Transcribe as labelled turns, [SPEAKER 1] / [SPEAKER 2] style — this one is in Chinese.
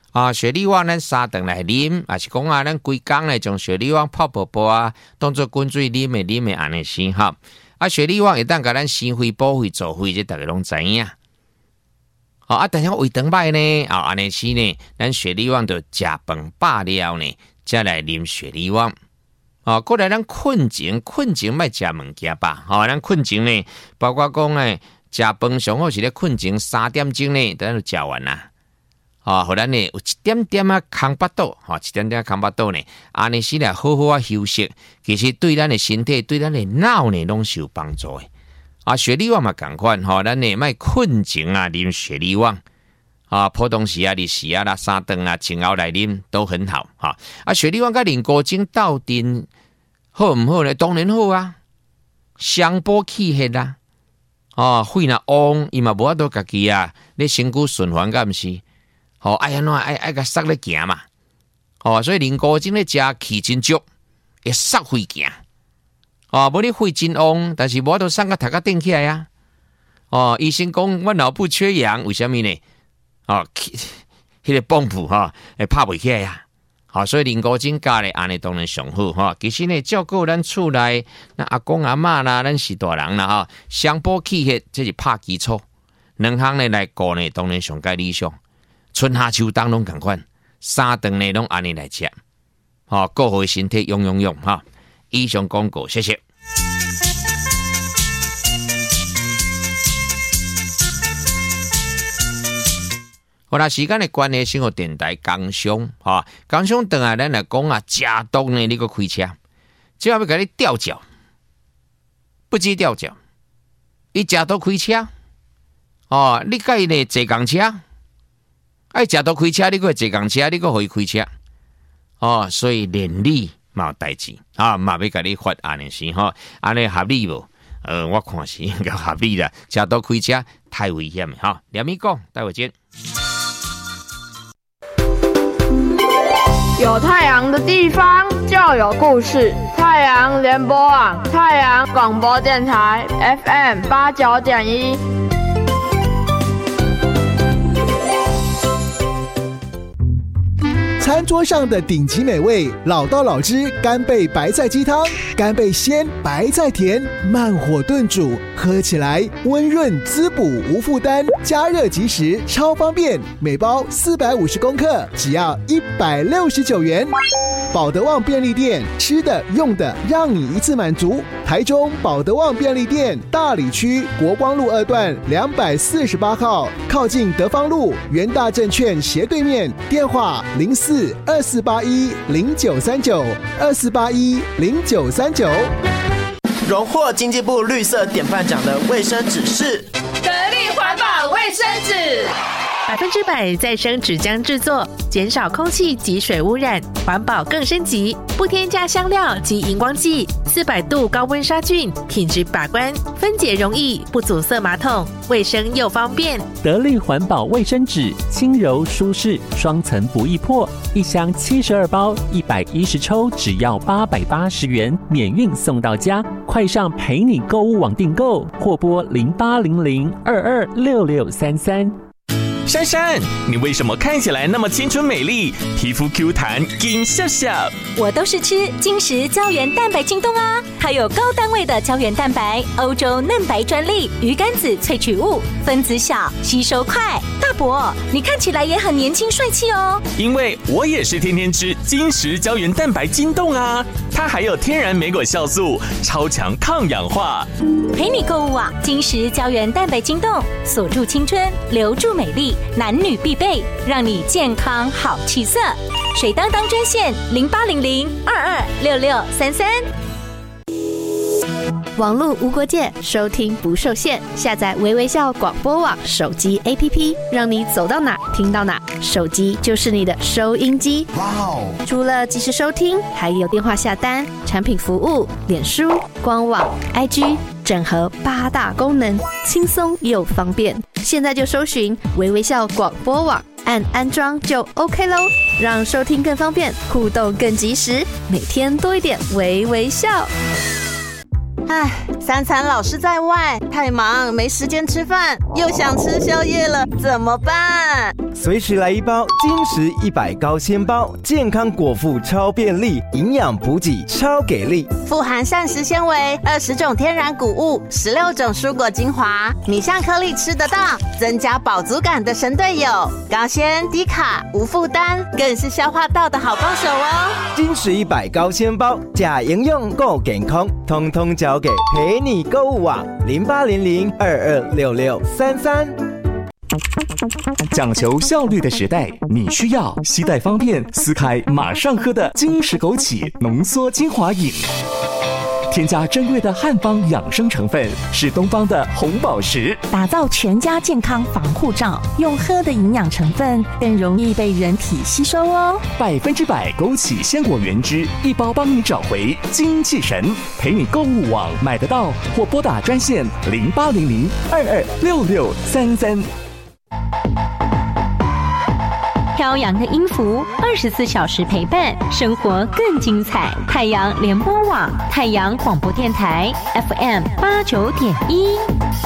[SPEAKER 1] 雪莉网咱三顿来啉，也是讲咱规工咧将雪莉网泡泡当做滚水啉的安尼先哈。雪莉网会当甲咱生肺补肺做肺，这大家拢知影。但是胃肠歹呢，安尼时呢，咱雪莉网就食饭饱了呢，才来啉雪莉网。过来咱困前莫食物件吧。咱困前呢，包括讲呢，食饭上好是咧困前3点钟呢，咱就食完啦。互咱呢有一点点空腹肚，一点点空腹肚呢，安尼时来好好休息，其实对咱的身体、对咱的脑呢，拢是有帮助的。雪莉网嘛同款，咱呢莫困前啉雪莉网。普通时日时啦、3顿前后来啉都很好。雪莉网甲人工精斗阵好唔好呢？当然好啊，双补气血啦。肺若旺，伊嘛无法度家己咧身躯循环，敢毋是？爱甲塞咧行嘛。所以人工精咧食气真足，会塞肺行。无你肺真旺，但是无法度塞甲头壳顶起来啊。医生讲我脑部缺氧，为什么呢？迄个泵浦会拍袂起来啊。所以人工精加咧安尼当然上好。其实呢，照顾咱厝内那阿公阿嬷啦，咱是大人啦双补气血，这是拍基础。两项呢来顾呢，当然上介理想。春夏秋冬拢同款，3顿呢拢安尼来食。顾好身体用以上广告，谢谢。好啦，时间的关系，先互电台工商，工商等下咱来讲食毒呢，你个开车，只要要甲你吊脚，不止吊脚，伊食毒开车，你甲伊呢坐公车，爱食毒开车，你个坐公车，你个互伊开车，所以连理嘛有代志，嘛要甲你发安尼先安尼合理无？我看是应该合理啦，食毒开车太危险了连咪讲，待会见。
[SPEAKER 2] 有太阳的地方就有故事。太阳联播网，太阳广播电台 FM89.1。
[SPEAKER 3] 餐桌上的顶级美味，老道老汁干贝白菜鸡汤，干贝鲜，白菜甜，慢火炖煮，喝起来温润滋补无负担，加热即食，超方便。每包450公克，只要169元。保德旺便利店，吃的用的让你一次满足。台中保德旺便利店大里区国光路2段248号，靠近德芳路元大证券斜对面，电话04-2481-0939，2481-0939。
[SPEAKER 4] 荣获经济部绿色典范奖的卫生纸是
[SPEAKER 5] 得力环保卫生纸
[SPEAKER 6] ，100%再生纸浆制作，减少空气及水污染，环保更升级，不添加香料及荧光剂，400度高温杀菌，品质把关，分解容易，不阻塞马桶，卫生又方便。
[SPEAKER 7] 得力环保卫生纸，轻柔舒适，双层不易破，一箱72包，110抽，只要880元，免运送到家。快上陪你购物网订购，或拨0800226633。
[SPEAKER 8] 珊珊，你为什么看起来那么青春美丽，皮肤 Q 弹，金笑笑？
[SPEAKER 9] 我都是吃精实胶原蛋白京东啊，它有高单位的胶原蛋白，欧洲嫩白专利，鱼肝子萃取物，分子小，吸收快。大伯，你看起来也很年轻帅气哦。
[SPEAKER 8] 因为我也是天天吃精实胶原蛋白京东啊，它还有天然莓果酵素，超强抗氧化。
[SPEAKER 9] 陪你购物网，精实胶原蛋白京东，锁住青春，留住美丽。男女必备，让你健康好气色。水当当专线0800226633。
[SPEAKER 10] 网络无国界，收听不受限。下载微微笑广播网手机 APP， 让你走到哪听到哪，手机就是你的收音机。哇哦！除了即时收听，还有电话下单、产品服务、脸书、官网、IG。整合8大功能，轻松又方便。现在就搜寻微微笑广播网，按安装就 OK 咯，让收听更方便，互动更及时，每天多一点微微笑。
[SPEAKER 11] 3餐老是在外，太忙没时间吃饭，又想吃宵夜了，怎么办？
[SPEAKER 12] 随时来一包金石100高纤包，健康果腹超便利，营养补给超给力，
[SPEAKER 11] 富含膳食纤维，20种天然谷物，16种蔬果精华，米香颗粒吃得到，增加饱足感的神队友，高纤低卡无负担，更是消化道的好帮手哦。
[SPEAKER 12] 金石100高纤包，假营养够健康，通通交给陪你购物网0800226633。
[SPEAKER 8] 讲求效率的时代，你需要携带方便、撕开马上喝的金石枸杞浓缩精华饮。添加珍贵的汉方养生成分，是东方的红宝石，
[SPEAKER 9] 打造全家健康防护罩。用喝的营养成分更容易被人体吸收哦。
[SPEAKER 8] 100%枸杞鲜果原汁，一包帮你找回精气神。陪你购物网买得到，或拨打专线0800226633。
[SPEAKER 9] 飘扬的音符，24小时陪伴，生活更精彩。太阳联播网，太阳广播电台 FM89.1。